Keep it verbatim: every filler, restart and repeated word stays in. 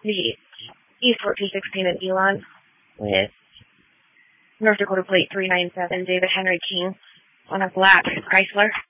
the East fourteen sixteen in Elon with North Dakota plate three nine seven, David Henry King on a black Chrysler.